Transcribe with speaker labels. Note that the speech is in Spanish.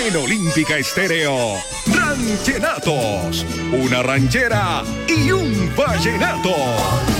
Speaker 1: En Olímpica Estéreo, Ranchenatos, una ranchera y un vallenato.